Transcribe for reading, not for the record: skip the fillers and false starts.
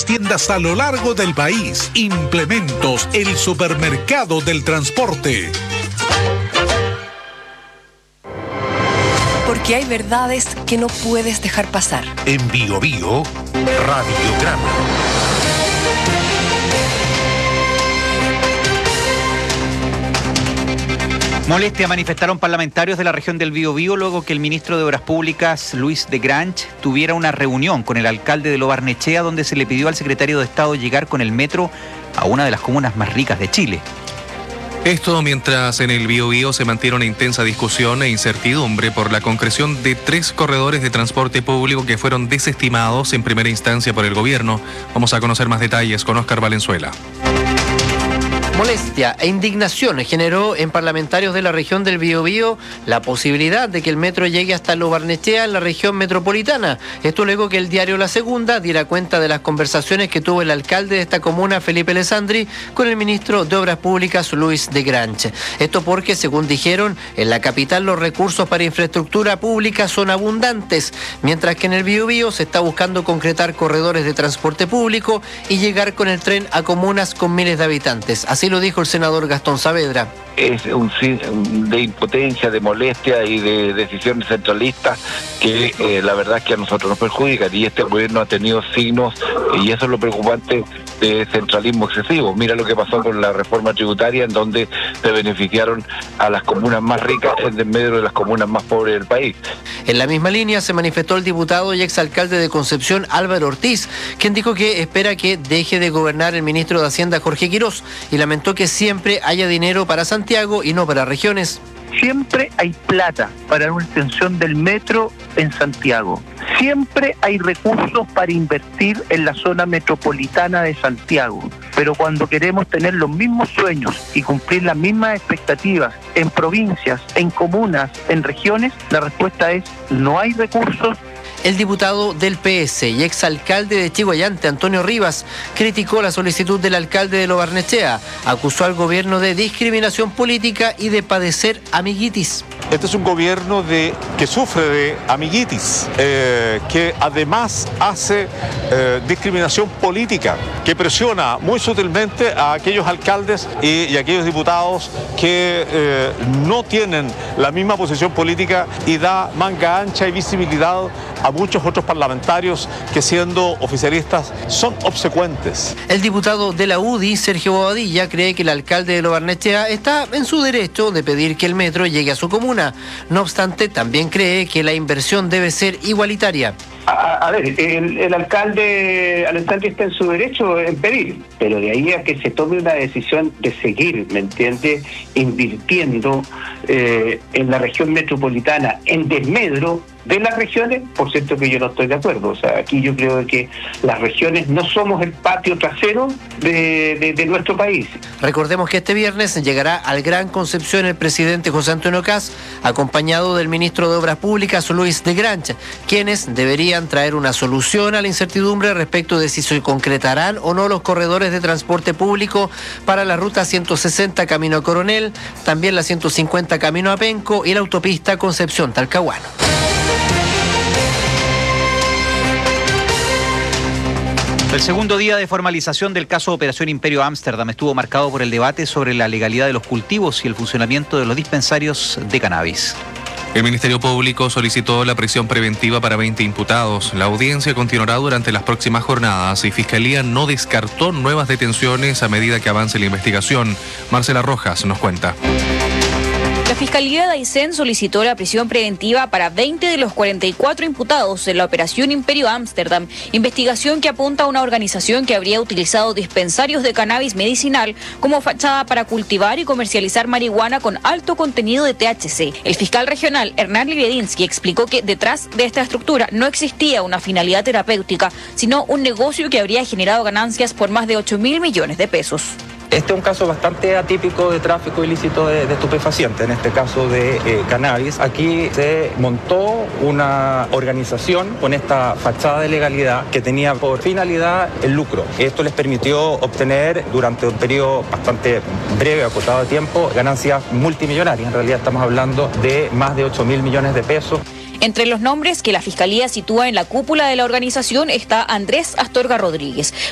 las tiendas a lo largo del país. Implementos, el supermercado del transporte. Porque hay verdades que no puedes dejar pasar. En Bio Bio, Radiograma. Molestia manifestaron parlamentarios de la región del Biobío luego que el ministro de Obras Públicas, Luis de Grange, tuviera una reunión con el alcalde de Lo Barnechea donde se le pidió al secretario de Estado llegar con el metro a una de las comunas más ricas de Chile. Esto mientras en el Biobío se mantiene una intensa discusión e incertidumbre por la concreción de 3 corredores de transporte público que fueron desestimados en primera instancia por el gobierno. Vamos a conocer más detalles con Óscar Valenzuela. Molestia e indignación generó en parlamentarios de la región del Biobío la posibilidad de que el metro llegue hasta Lo Barnechea en la región metropolitana. Esto luego que el diario La Segunda diera cuenta de las conversaciones que tuvo el alcalde de esta comuna, Felipe Alessandri, con el ministro de Obras Públicas, Luis de Grange. Esto porque, según dijeron, en la capital los recursos para infraestructura pública son abundantes, mientras que en el Biobío se está buscando concretar corredores de transporte público y llegar con el tren a comunas con miles de habitantes. Así lo dijo el senador Gastón Saavedra. Es un de impotencia, de molestia y de decisiones centralistas que la verdad es que a nosotros nos perjudican, y este gobierno ha tenido signos, y eso es lo preocupante, de centralismo excesivo. Mira lo que pasó con la reforma tributaria, en donde se beneficiaron a las comunas más ricas en medio de las comunas más pobres del país. En la misma línea se manifestó el diputado y exalcalde de Concepción, Álvaro Ortiz, quien dijo que espera que deje de gobernar el ministro de Hacienda, Jorge Quirós, y lamentó que siempre haya dinero para Santiago y no para regiones. Siempre hay plata para una extensión del metro en Santiago. Siempre hay recursos para invertir en la zona metropolitana de Santiago. Pero cuando queremos tener los mismos sueños y cumplir las mismas expectativas en provincias, en comunas, en regiones, la respuesta es: no hay recursos. El diputado del PS y exalcalde de Chiguayante, Antonio Rivas, criticó la solicitud del alcalde de Lo Barnechea, acusó al gobierno de discriminación política y de padecer amiguitis. Este es un gobierno que sufre de amiguitis, que además hace discriminación política, que presiona muy sutilmente a aquellos alcaldes y aquellos diputados que no tienen la misma posición política, y da manga ancha y visibilidad a muchos otros parlamentarios que, siendo oficialistas, son obsecuentes. El diputado de la UDI, Sergio Bobadilla, cree que el alcalde de Lo Barnechea está en su derecho de pedir que el metro llegue a su comuna. No obstante, también cree que la inversión debe ser igualitaria. A ver, el alcalde Alessandri está en su derecho en pedir, pero de ahí a que se tome una decisión de seguir, ¿me entiendes?, invirtiendo en la región metropolitana en desmedro de las regiones, por cierto que yo no estoy de acuerdo. O sea, aquí yo creo que las regiones no somos el patio trasero de nuestro país. Recordemos que este viernes llegará al Gran Concepción el presidente José Antonio Kast, acompañado del ministro de Obras Públicas, Luis de Grange, quienes deberían traer una solución a la incertidumbre respecto de si se concretarán o no los corredores de transporte público para la ruta 160 camino a Coronel, también la 150 camino a Penco y la autopista Concepción-Talcahuano. El segundo día de formalización del caso Operación Imperio Ámsterdam estuvo marcado por el debate sobre la legalidad de los cultivos y el funcionamiento de los dispensarios de cannabis. El Ministerio Público solicitó la prisión preventiva para 20 imputados. La audiencia continuará durante las próximas jornadas y Fiscalía no descartó nuevas detenciones a medida que avance la investigación. Marcela Rojas nos cuenta. La Fiscalía de Aysén solicitó la prisión preventiva para 20 de los 44 imputados en la Operación Imperio Ámsterdam, investigación que apunta a una organización que habría utilizado dispensarios de cannabis medicinal como fachada para cultivar y comercializar marihuana con alto contenido de THC. El fiscal regional, Hernán Liedinsky, explicó que detrás de esta estructura no existía una finalidad terapéutica, sino un negocio que habría generado ganancias por más de 8.000 millones de pesos. Este es un caso bastante atípico de tráfico ilícito de estupefacientes, en este caso de cannabis. Aquí se montó una organización con esta fachada de legalidad que tenía por finalidad el lucro. Esto les permitió obtener durante un periodo bastante breve, acotado de tiempo, ganancias multimillonarias. En realidad estamos hablando de más de 8.000 millones de pesos. Entre los nombres que la Fiscalía sitúa en la cúpula de la organización está Andrés Astorga Rodríguez,